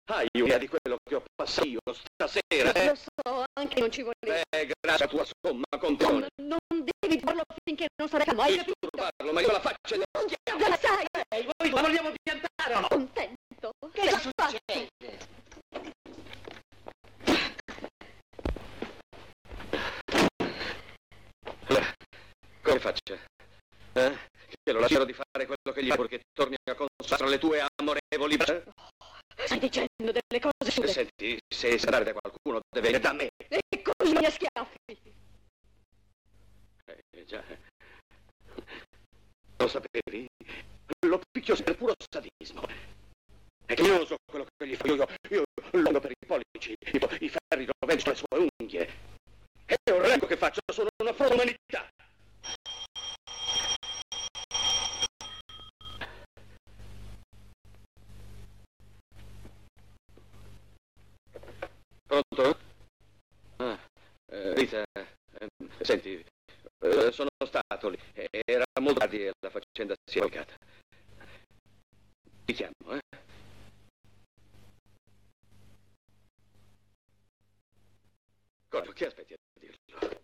Hai un'idea di quello che ho passato io stasera? Lo so, anche non ci volevo. Grazie a tua somma condizione. Non devi farlo finché non sarai calmo, hai capito? Disturbarlo, ma io la faccio e Non già la sai! Voi la vogliamo piantare o no? Contento? Che l'ha fatto? Come faccia? Che lo lascerò di fare quello che gli fa purché torni a consacrare le tue amorevoli... Stai dicendo delle cose sulle... Senti, se sa dare da qualcuno deve venire da me. E così mi schiaffi. Già. Lo sapevi? Lo picchio per puro sadismo. È che io non so quello che gli fa. Io lo per i pollici, i ferri roventi sulle sue unghie. E io il resto che faccio sono una frode umanità. Pronto? Rita, senti, sono stato lì. Era molto tardi e la faccenda si è bloccata. Ti chiamo, Che aspetti a dirlo?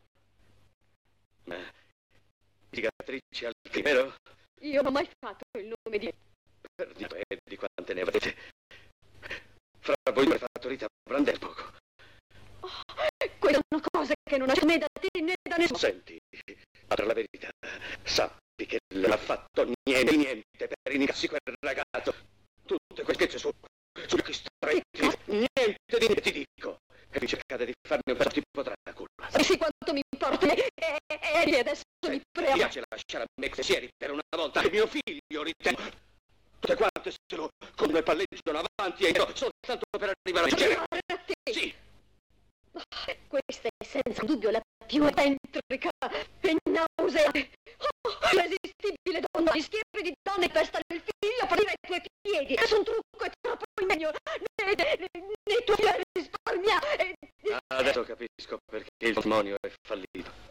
Cicatrici al vero? Io non ho mai fatto il nome di... Per Dio, e di quante ne avete? Fra voi due fatto Rita Brandelpoco. Oh, quelle sono cose che non ho né da te né da nessuno. Senti, a dire la verità, sappi che non ha fatto niente per inicarsi quel ragazzo. Tutte queste scherze sugli occhi stretti, niente ti dico. E vi cercate di farne un pezzo tipo Dracula. Sì, quanto mi importa. E adesso mi prego. Mi piace lasciare a me pensieri per una volta che mio figlio ritengo. Tutte quante se lo con due palleggiano avanti e io soltanto per arrivare a te. Sì. Questa è senza dubbio la più entrica e nauseante, irresistibile donna, gli schiaffi di donne in testa del figlio a partire ai tuoi piedi. Nessun trucco è troppo meglio, né tuoi risparmia. Adesso capisco perché il matrimonio è fallito.